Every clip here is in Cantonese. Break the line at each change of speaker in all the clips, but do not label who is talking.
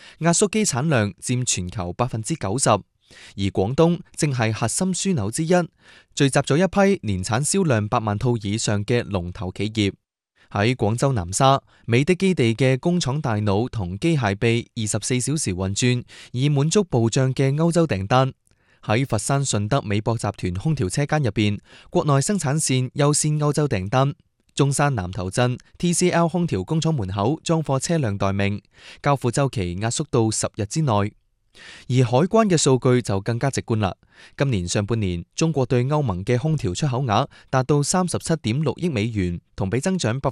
壓縮機產量佔全球90%，而廣東正係核心樞紐之一，聚集咗一批年產銷量8萬套以上嘅龍頭企業。喺廣州南沙，美的基地嘅工廠大腦同機械臂24小時運轉，以滿足暴漲嘅歐洲訂單。喺佛山順德美博集團空調車間入邊，國內生產線優先歐洲訂單。中山南頭鎮 TCL 空調工廠門口裝貨車輛待命，交付週期壓縮到10日之內。而海關嘅數據就更加直觀啦。今年上半年，中國對歐盟嘅空調出口額達到37.6億美元，同比增長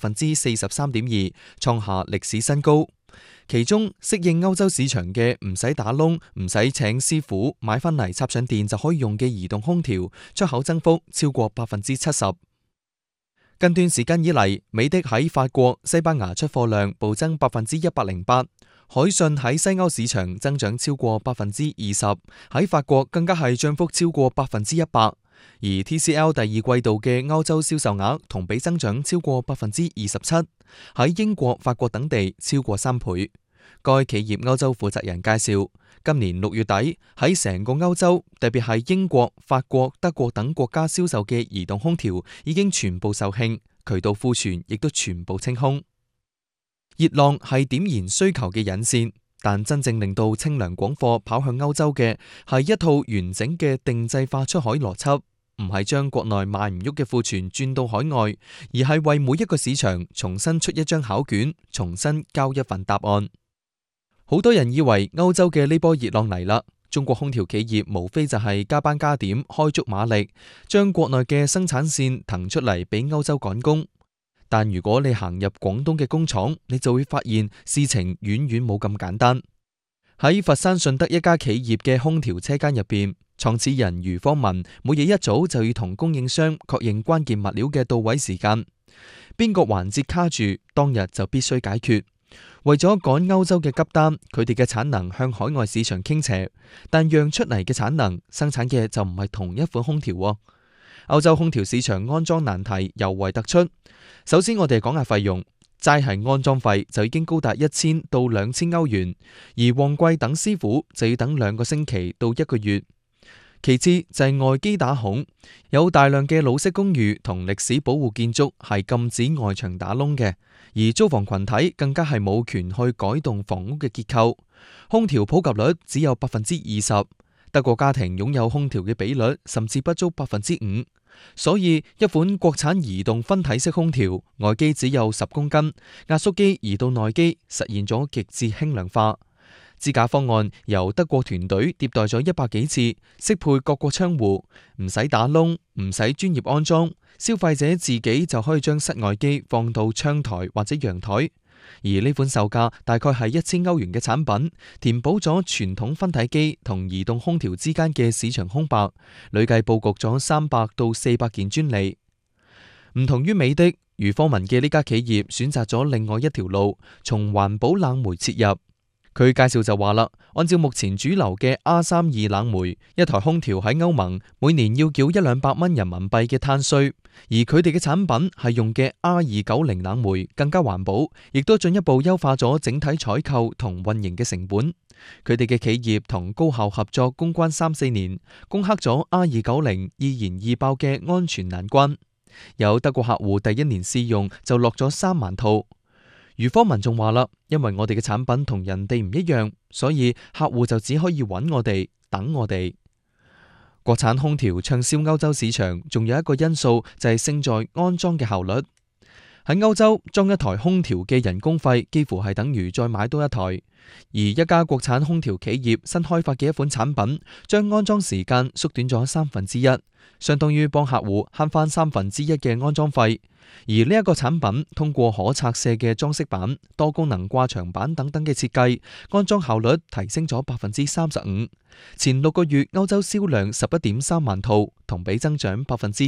43.2%，創下歷史新高。其中適應歐洲市場嘅唔使打窿、唔使請師傅買返嚟插上電就可以用嘅移動空調，出口增幅超過70%。近段時間以嚟，美的喺法國、西班牙出貨量暴增108%，海信喺西歐市場增長超過20%，喺法國更加係漲幅超過100%。而 TCL 第二季度嘅歐洲銷售額同比增長超過27%，喺英國、法國等地超過3倍。該企業歐洲負責人介紹，今年6月底喺成個歐洲，特別係英國、法國、德國等國家銷售嘅移動空調已經全部售罄，渠道庫存亦都全部清空。熱浪係點燃需求嘅引線，但真正令到清涼廣貨跑向歐洲嘅係一套完整嘅定制化出海邏輯，唔係將國內賣唔喐嘅庫存轉到海外，而係為每一個市場重新出一張考卷，重新交一份答案。好多人以為歐洲嘅呢波熱浪嚟啦，中國空調企業無非就係加班加點，開足馬力，將國內嘅生產線騰出嚟俾歐洲趕工。但如果你行入廣東嘅工廠，你就會發現事情遠遠冇咁簡單。喺佛山順德一家企業嘅空調車間入邊，創始人余方文每日一早就要同供應商確認關鍵物料嘅到位時間，邊個環節卡住，當日就必須解決。為咗趕歐洲嘅急單，佢哋嘅產能向海外市場傾斜，但讓出嚟嘅產能生產嘅就唔係同一款空調喎。歐洲空調市場安裝難題尤為突出。首先我哋講下費用，齋係安裝費就已經高達1000到2000歐元，而旺季等師傅就要等2個星期到1個月。其次就係外機打孔，有大量嘅老式公寓同歷史保護建築係禁止外牆打窿嘅，而租房群體更加係冇權去改動房屋嘅結構。空調普及率只有20%，德國家庭擁有空調嘅比率甚至不足5%。所以一款國產移動分體式空調，外機只有10公斤，壓縮機移到內機，實現咗極致輕量化。支架方案由德國團隊迭代咗100幾次，適配各個窗戶，唔使打窿，唔使專業安裝，消費者自己就可以將室外機放到窗台或者陽台。而呢款售價大概係1000歐元嘅產品，填補咗傳統分體機同移動空調之間嘅市場空白，累計佈局咗300到400件專利。唔同於美的，余方文嘅呢家企業選擇咗另外一條路，從環保冷媒切入。佢介紹就話啦，按照目前主流嘅 R32冷媒，一台空調喺歐盟每年要繳100-200蚊人民幣嘅碳稅，而佢哋嘅產品係用嘅 R290冷媒，更加環保，亦都進一步優化咗整體採購同運營嘅成本。佢哋嘅企業同高校合作攻關3-4年，攻克咗 R290易燃易爆嘅安全難關。有德國客戶第1年試用就落咗3萬套。余方文仲話啦，因為我哋嘅產品同人哋唔一樣，所以客戶就只可以揾我哋，等我哋。國產空調暢銷歐洲市場，仲有一個因素就係勝在安裝嘅效率。喺歐洲裝一台空調嘅人工費幾乎係等於再買多一台，而一家國產空調企業新開發嘅一款產品，將安裝時間縮短咗1/3，相當於幫客戶慳翻1/3嘅安裝費。而呢一個產品通過可拆卸嘅裝飾板、多功能掛牆板等等嘅設計，安裝效率提升咗35%。前6個月歐洲銷量11.3萬套，同比增長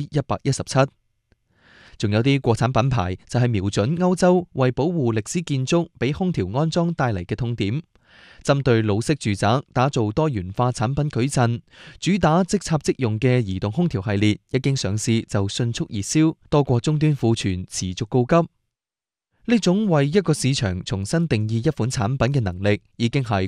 117%。仲有啲國產品牌就係瞄準歐洲為保護歷史建築俾空調安裝帶嚟嘅痛點，針對老式住宅打造多元化產品矩陣，主打即插即用嘅移動空調系列一經上市就迅速熱銷，多過終端庫存持續告急。呢種為一個市場重新定義一款產品嘅能力，已經係